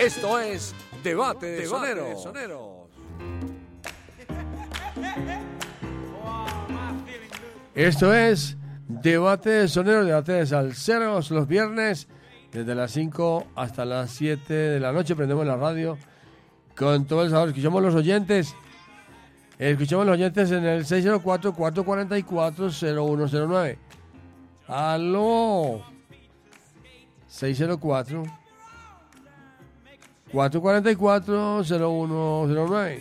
Esto es Debate de Soneros. Esto es Debate de Soneros, Debate de Salseros, los viernes, desde las 5 hasta las 7 de la noche. Prendemos la radio con todo el sabor. Escuchamos los oyentes en el 604-444-0109. ¡Aló! 604-444-0109.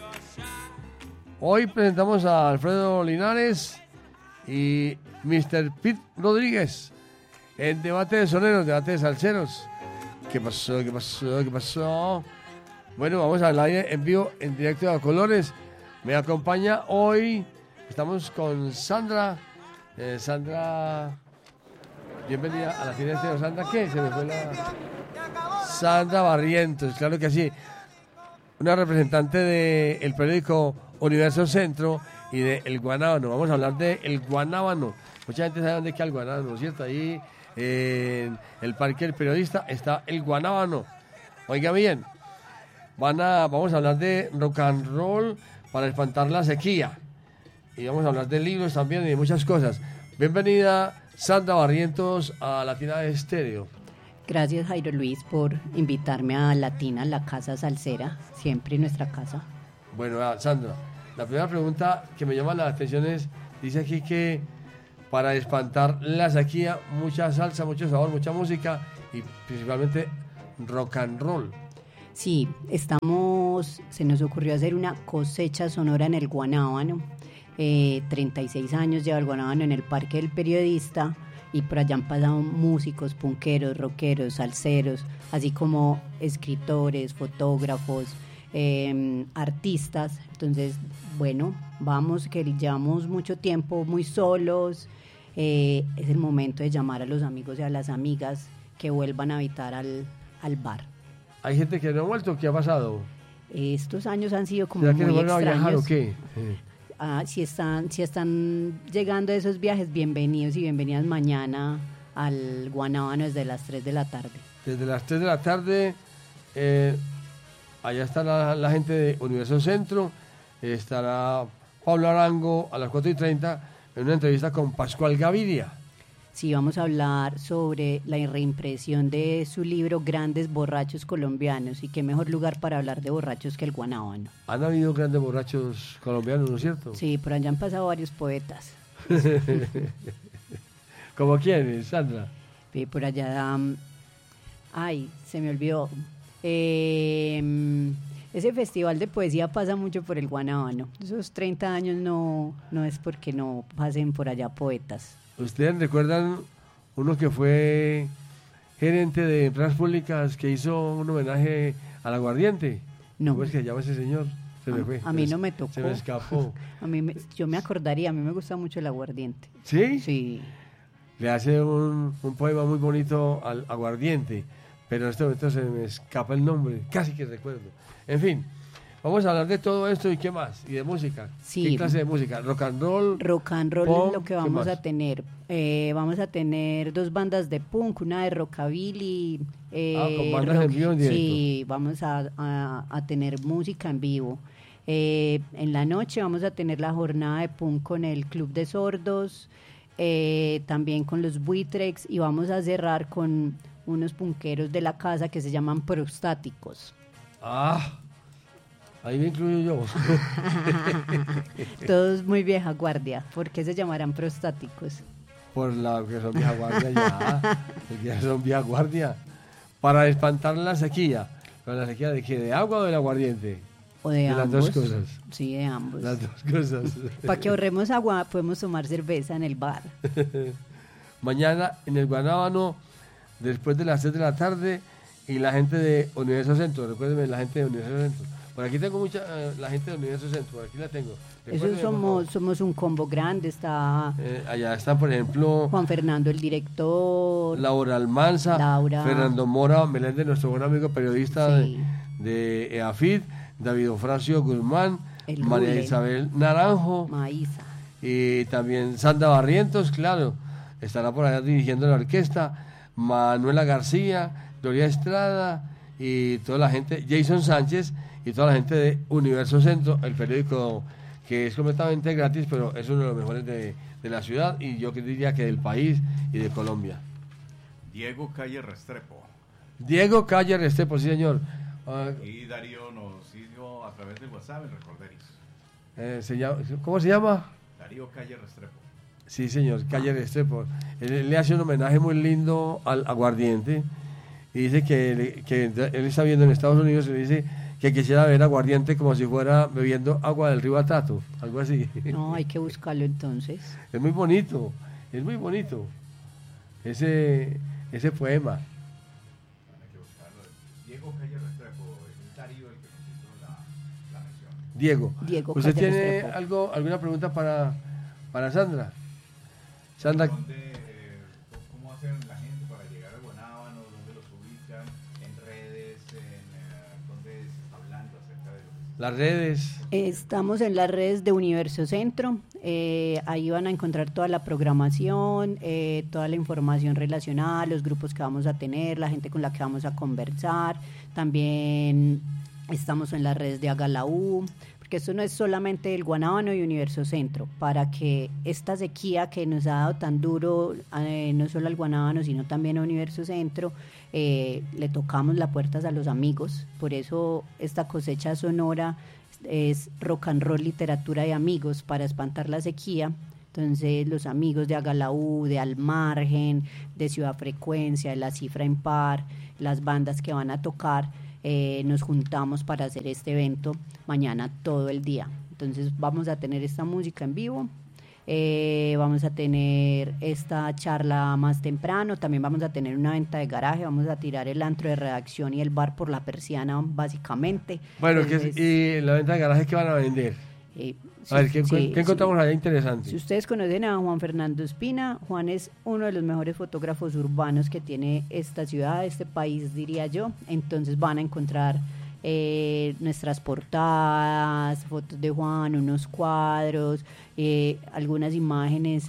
Hoy presentamos a Alfredo Linares y Mr. Pete Rodríguez en Debate de Soneros, Debate de Salseros. ¿Qué pasó? Bueno, vamos al aire en vivo, en directo a colores. Me acompaña hoy, estamos con Sandra. Sandra, bienvenida a la fiesta de Sandra. ¿Qué? Se me fue la... Sandra Barrientos, claro que sí. Una representante del periódico Universo Centro y de El Guanábano. Vamos a hablar de El Guanábano. Mucha gente sabe dónde queda El Guanábano, ¿no es cierto? Ahí en el Parque del Periodista está El Guanábano. Oiga bien, vamos a hablar de rock and roll para espantar la sequía. Y vamos a hablar de libros también y de muchas cosas. Bienvenida, Sandra Barrientos, a Latina Estéreo. Gracias, Jairo Luis, por invitarme a Latina, la casa salsera, siempre en nuestra casa. Bueno, Sandra, la primera pregunta que me llama la atención es, dice aquí que para espantar la sequía, mucha salsa, mucho sabor, mucha música y principalmente rock and roll. Sí, se nos ocurrió hacer una cosecha sonora en el Guanábano. 36 años lleva el Guanábano en el Parque del Periodista y por allá han pasado músicos, punqueros, rockeros, salseros, así como escritores, fotógrafos, artistas. Entonces, bueno, vamos, que llevamos mucho tiempo muy solos. Es el momento de llamar a los amigos y a las amigas que vuelvan a habitar al bar. ¿Hay gente que no ha vuelto? ¿Qué ha pasado? Estos años han sido como ¿será muy que no van a viajar o qué? Si están llegando a esos viajes, bienvenidos y bienvenidas mañana al Guanábano desde las 3 de la tarde. Desde las 3 de la tarde, allá está la gente de Universo Centro, estará Pablo Arango a las 4:30 en una entrevista con Pascual Gaviria. Sí, vamos a hablar sobre la reimpresión de su libro Grandes Borrachos Colombianos, y qué mejor lugar para hablar de borrachos que el Guanábano. Han habido grandes borrachos colombianos, ¿no es cierto? Sí, por allá han pasado varios poetas. ¿Como quién, Sandra? Sí, por allá, se me olvidó. Ese festival de poesía pasa mucho por el Guanábano. Esos 30 años no es porque no pasen por allá poetas. ¿Ustedes recuerdan uno que fue gerente de empresas públicas que hizo un homenaje al aguardiente? No. ¿Cómo es que se llama ese señor? Se me fue. A mí no me tocó. Se me escapó. Yo me acordaría, a mí me gusta mucho el aguardiente. ¿Sí? Sí. Le hace un poema muy bonito al aguardiente, pero en este momento se me escapa el nombre, casi que recuerdo. En fin, vamos a hablar de todo esto y qué más, y de música. Sí. ¿Qué clase de música? ¿Rock and roll? Rock and roll punk, es lo que vamos a tener. Vamos a tener 2 bandas de punk, una de rockabilly. Con bandas en vivo en directo. Sí, vamos a tener música en vivo. En la noche vamos a tener la jornada de punk con el Club de Sordos, también con los Buitrex, y vamos a cerrar con unos punqueros de la casa que se llaman Prostáticos. Ahí me incluyo yo. Todos muy vieja guardia. ¿Por qué se llamarán Prostáticos? Por la que son vieja guardia ya. Porque son vieja guardia. Para espantar la sequía. ¿Pero la sequía de qué? ¿De agua o del aguardiente? O de ambos. Las dos cosas. Sí, de ambos. Las dos cosas. Para que ahorremos agua, podemos tomar cerveza en el bar. Mañana en el Guanábano, después de las 6 de la tarde, y la gente de Universo Centro. Recuérdenme, la gente de Universo Centro. Por aquí tengo mucha, la gente de Universo Centro, por aquí la tengo. Eso somos un combo grande, está... allá están, por ejemplo... Juan Fernando, el director... Laura Almanza, Fernando Mora Meléndez, nuestro buen amigo periodista sí. de EAFID, David Ofracio Guzmán, el María Rule. Isabel Naranjo, Maíza. y también Sandra Barrientos, claro, estará por allá dirigiendo la orquesta, Manuela García, Gloria Estrada y toda la gente, Jason Sánchez y toda la gente de Universo Centro, el periódico que es completamente gratis, pero es uno de los mejores de la ciudad y yo diría que del país y de Colombia. Diego Calle Restrepo. Diego Calle Restrepo, sí señor. Y Darío nos hizo a través del WhatsApp el recorderis. ¿Cómo se llama? Darío Calle Restrepo. Sí señor, Calle Restrepo. Él le hace un homenaje muy lindo al aguardiente y dice que él está viendo en Estados Unidos y le dice que quisiera ver aguardiente como si fuera bebiendo agua del río Atato, algo así. No, hay que buscarlo entonces. Es muy bonito ese poema. Hay que buscarlo. Diego Calle Restrepo, es Darío el que nos hizo la mención. Diego, ¿usted Calle tiene Restrepo. alguna pregunta para Sandra? Sandra, ¿Cómo hacen la gente para llegar a Guanábano? ¿Dónde los ubican? ¿En redes? ¿Dónde se está hablando acerca de lo que las redes. Estamos en las redes de Universo Centro, ahí van a encontrar toda la programación, toda la información relacionada, los grupos que vamos a tener, la gente con la que vamos a conversar, también estamos en las redes de Haga la U, porque esto no es solamente el Guanábano y Universo Centro, para que esta sequía que nos ha dado tan duro, no solo al Guanábano, sino también a Universo Centro, le tocamos las puertas a los amigos, por eso esta cosecha sonora es rock and roll, literatura de amigos para espantar la sequía. Entonces los amigos de Haga la U, de Al Margen, de Ciudad Frecuencia, de La Cifra Impar, las bandas que van a tocar, nos juntamos para hacer este evento mañana todo el día. Entonces vamos a tener esta música en vivo, vamos a tener esta charla más temprano, también vamos a tener una venta de garaje, vamos a tirar el antro de redacción y el bar por la persiana básicamente. Bueno, entonces, ¿y la venta de garaje qué van a vender? A ver, ¿qué encontramos allá interesante? Si ustedes conocen a Juan Fernando Espina, Juan es uno de los mejores fotógrafos urbanos que tiene esta ciudad, este país, diría yo. Entonces van a encontrar nuestras portadas, fotos de Juan, unos cuadros, algunas imágenes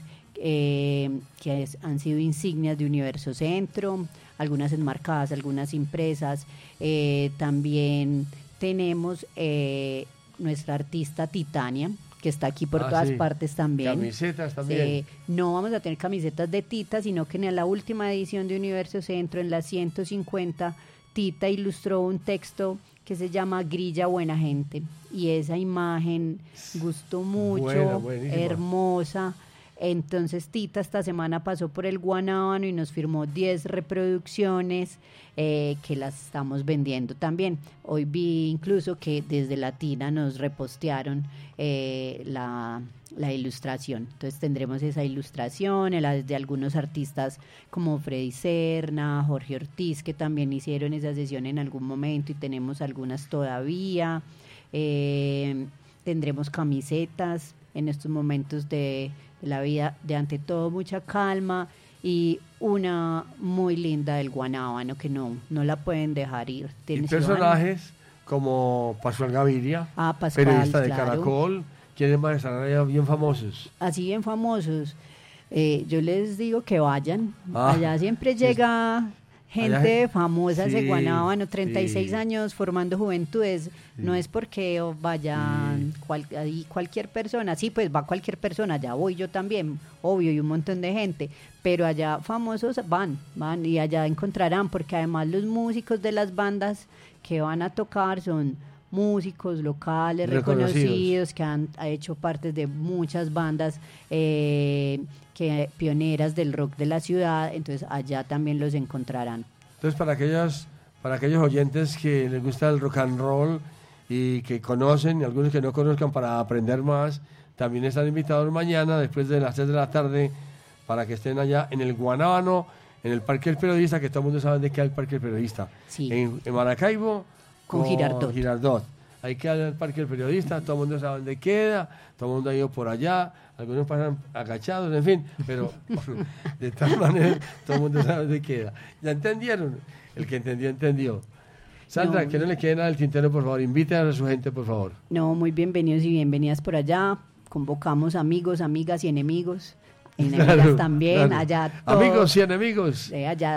que han sido insignias de Universo Centro, algunas enmarcadas, algunas impresas. También tenemos nuestra artista Titania, que está aquí por todas partes también. Camisetas también. No vamos a tener camisetas de Tita, sino que en la última edición de Universo Centro, en la 150, Tita ilustró un texto que se llama Grilla Buena Gente, y esa imagen gustó mucho, hermosa. Entonces Tita esta semana pasó por el Guanábano y nos firmó 10 reproducciones que las estamos vendiendo también. Hoy vi incluso que desde Latina nos repostearon la ilustración. Entonces tendremos esa ilustración, la de algunos artistas como Freddy Serna, Jorge Ortiz, que también hicieron esa sesión en algún momento y tenemos algunas todavía. Tendremos camisetas en estos momentos de la vida, de ante todo mucha calma, y una muy linda del Guanábano que no la pueden dejar ir. Y personajes como Pascual Gaviria, periodista de Caracol, ¿quiénes más están allá bien famosos? Así bien famosos. Yo les digo que vayan, allá siempre llega gente famosa de Guanábano, 36 años formando juventudes, no es porque vayan cualquier persona, sí, pues va cualquier persona, allá voy yo también, obvio, y un montón de gente, pero allá famosos van y allá encontrarán, porque además los músicos de las bandas que van a tocar son músicos locales reconocidos que han hecho parte de muchas bandas pioneras del rock de la ciudad, entonces allá también los encontrarán. Entonces para aquellos oyentes que les gusta el rock and roll y que conocen, y algunos que no conozcan para aprender más, también están invitados mañana después de las 3 de la tarde para que estén allá en el Guanábano, en el Parque del Periodista, que todo el mundo sabe de qué es el Parque del Periodista, en Maracaibo con Girardot. Ahí queda el Parque del Periodista, todo el mundo sabe dónde queda, todo el mundo ha ido por allá, algunos pasan agachados, en fin, pero de tal manera todo el mundo sabe dónde queda. ¿Ya entendieron? El que entendió, entendió. Sandra, que no le quede nada del tintero, por favor, invite a su gente, por favor. No, muy bienvenidos y bienvenidas por allá. Convocamos amigos, amigas y enemigos. Enemigas también, allá todos, amigos y enemigos. Allá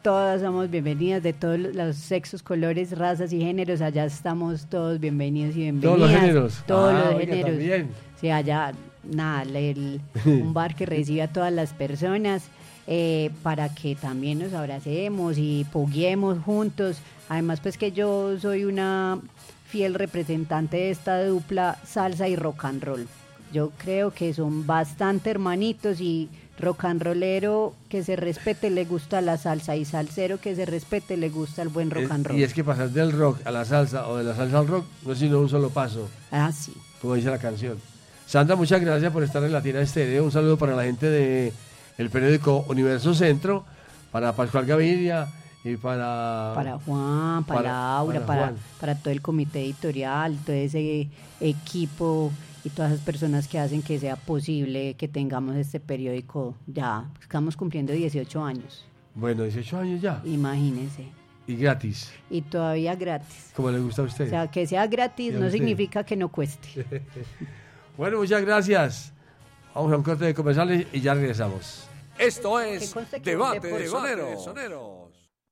todas somos bienvenidas, de todos los sexos, colores, razas y géneros. Allá estamos todos bienvenidos y bienvenidas. Todos los géneros. Todos los oiga, géneros. también. Sí, allá, nada, un bar que recibe a todas las personas para que también nos abracemos y puguemos juntos. Además, pues que yo soy una fiel representante de esta dupla salsa y rock and roll. Yo creo que son bastante hermanitos, y rock and rollero que se respete le gusta la salsa, y salsero que se respete le gusta el buen rock and roll. Y es que pasar del rock a la salsa o de la salsa al rock no es sino un solo paso, Sí. como dice la canción. Sandra, muchas gracias por estar en Latina Estéreo. Un saludo para la gente de el periódico Universo Centro, para Pascual Gaviria y para Juan, para Laura, Juan. para todo el comité editorial, todo ese equipo y todas esas personas que hacen que sea posible que tengamos este periódico. Ya estamos cumpliendo 18 años. Bueno, 18 años ya. Imagínense. Y gratis, Y todavía gratis. como le gusta a O usted. sea, que sea gratis Y a no usted. significa que no cueste. Bueno, muchas gracias. Vamos a un corte de comerciales y ya regresamos. Esto Que es conste que Debate de de por- Soneros.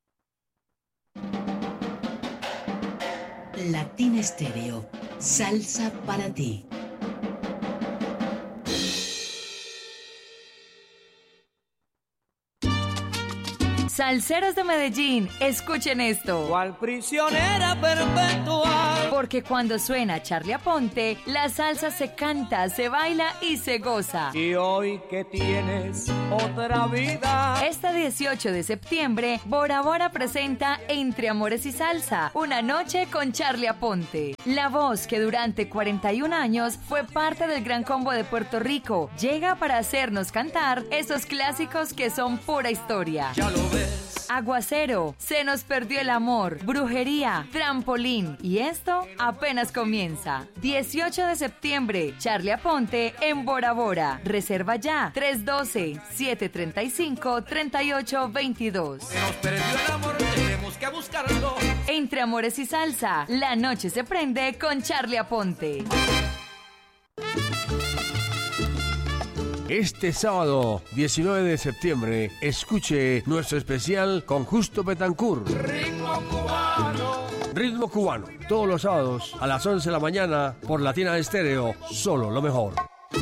Latina Estéreo, salsa para ti. Salseros de Medellín, escuchen esto. Cual prisionera perpetua. Porque cuando suena Charly Aponte, la salsa se canta, se baila y se goza. Y hoy que tienes otra vida. Este 18 de septiembre, Bora Bora presenta Entre Amores y Salsa, una noche con Charly Aponte. La voz que durante 41 años fue parte del Gran Combo de Puerto Rico, llega para hacernos cantar esos clásicos que son pura historia. Ya lo ves. Aguacero, Se nos perdió el amor, Brujería, Trampolín, y esto apenas comienza. 18 de septiembre, Charly Aponte en Bora Bora. Reserva ya, 312-735-3822. Se nos perdió el amor, tenemos que buscarlo. Entre Amores y Salsa, la noche se prende con Charly Aponte. Este sábado, 19 de septiembre, escuche nuestro especial con Justo Betancourt. Ritmo cubano. Todos los sábados a las 11 de la mañana por Latina Estéreo. Solo lo mejor.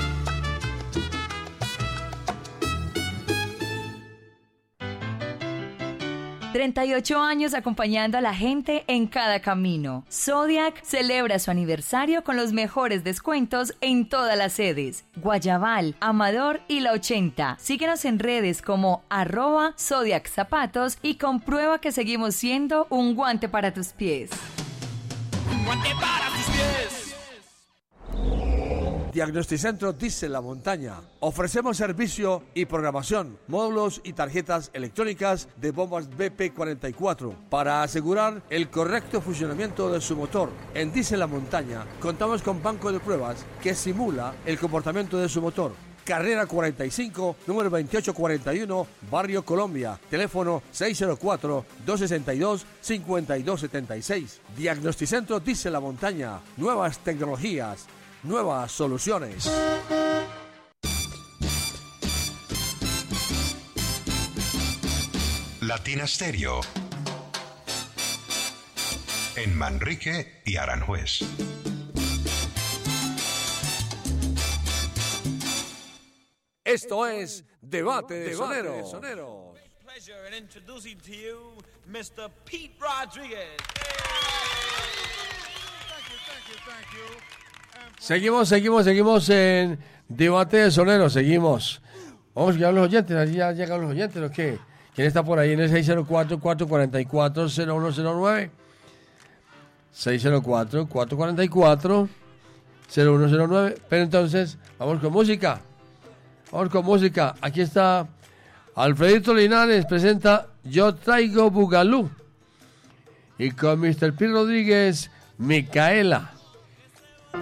38 años acompañando a la gente en cada camino. Zodiac celebra su aniversario con los mejores descuentos en todas las sedes. Guayabal, Amador y La 80. Síguenos en redes como @Zodiac Zapatos y comprueba que seguimos siendo un guante para tus pies. Guante para tus pies. Diagnosticentro Dice La Montaña. Ofrecemos servicio y programación, módulos y tarjetas electrónicas de bombas BP44 para asegurar el correcto funcionamiento de su motor. En Dice La Montaña contamos con banco de pruebas que simula el comportamiento de su motor. Carrera 45, número 2841, Barrio Colombia. Teléfono 604-262-5276. Diagnosticentro Dice La Montaña. Nuevas tecnologías, nuevas soluciones. Latina Stereo. En Manrique y Aranjuez. Esto es Debate de Soneros. Pleasure in introducing to you Mr. Pete Rodriguez. Seguimos en Debate de Soneros, seguimos. Vamos a llegar a los oyentes, allí ya llegan los oyentes, ¿o qué? ¿Quién está por ahí en el 604-444-0109? 604-444-0109. Pero entonces, vamos con música. Aquí está Alfredito Linares, presenta Yo Traigo Bugalú. Y con Mr. P. Rodríguez, Micaela.